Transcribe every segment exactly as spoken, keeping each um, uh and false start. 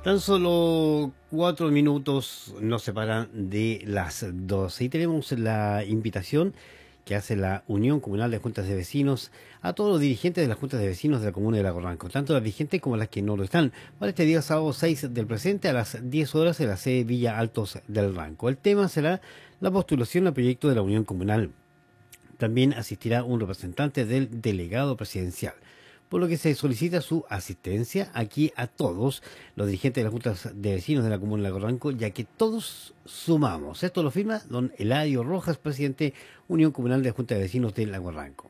Tan solo cuatro minutos nos separan de las doce y tenemos la invitación que hace la Unión Comunal de Juntas de Vecinos a todos los dirigentes de las Juntas de Vecinos de la Comuna de Lago Ranco, tanto las vigentes como las que no lo están, para este día sábado seis del presente a las diez horas en la sede Villa Altos del Ranco. El tema será la postulación al proyecto de la Unión Comunal. También asistirá un representante del delegado presidencial, por lo que se solicita su asistencia aquí a todos los dirigentes de las juntas de vecinos de la comuna de Lago Ranco, ya que todos sumamos. Esto lo firma don Eladio Rojas, presidente Unión Comunal de Junta de Vecinos de Lago Ranco.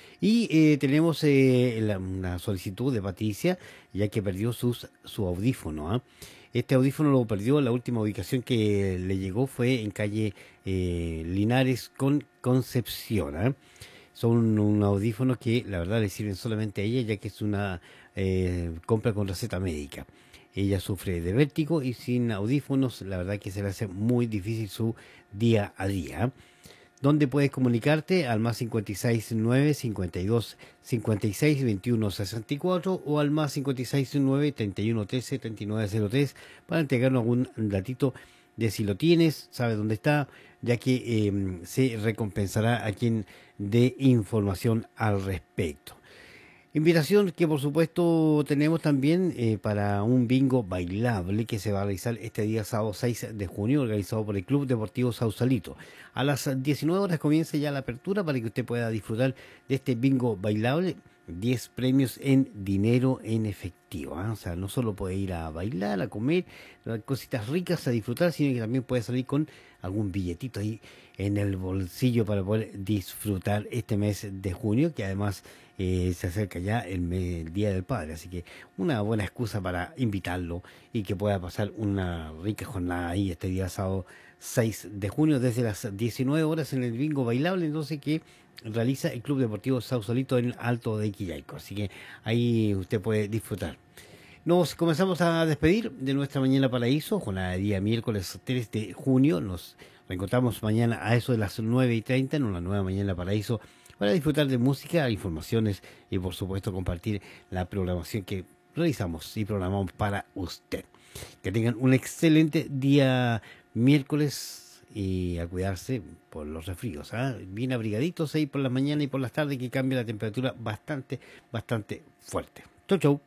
Y eh, tenemos eh, la, una solicitud de Patricia, ya que perdió sus, su audífono. ¿eh? Este audífono lo perdió, la última ubicación que le llegó fue en calle eh, Linares con Concepción. ¿eh? Son un audífono que la verdad le sirven solamente a ella, ya que es una eh, compra con receta médica. Ella sufre de vértigo y sin audífonos la verdad que se le hace muy difícil su día a día. ¿Dónde puedes comunicarte? Al más cincuenta y seis nueve, cincuenta y dos, cincuenta y seis, veintiuno, sesenta y cuatro o al más cincuenta y seis nueve, treinta y uno, trece, treinta y nueve, cero tres para entregarnos algún datito de si lo tienes, sabes dónde está, ya que eh, se recompensará a quien dé información al respecto. Invitación que por supuesto tenemos también eh, para un bingo bailable que se va a realizar este día sábado seis de junio, organizado por el Club Deportivo Sausalito. A las diecinueve horas comienza ya la apertura para que usted pueda disfrutar de este bingo bailable. diez premios en dinero en efectivo. ¿eh? O sea, no solo puede ir a bailar, a comer, a cositas ricas, a disfrutar, sino que también puede salir con algún billetito ahí en el bolsillo para poder disfrutar este mes de junio, que además eh, se acerca ya el, mes, el Día del Padre. Así que una buena excusa para invitarlo y que pueda pasar una rica jornada ahí este día sábado seis de junio desde las diecinueve horas en el bingo bailable, entonces que realiza el Club Deportivo Sausalito en el Alto de Quillaico. Así que ahí usted puede disfrutar. Nos comenzamos a despedir de nuestra Mañana Paraíso, jornada de día miércoles tres de junio. Nos reencontramos mañana a eso de las nueve y treinta en una nueva Mañana Paraíso para disfrutar de música, informaciones y por supuesto compartir la programación que realizamos y programamos para usted. Que tengan un excelente día miércoles y a cuidarse por los resfríos, ¿eh? Bien abrigaditos ahí por la mañana y por las tardes, que cambia la temperatura bastante, bastante fuerte. Chau, chau.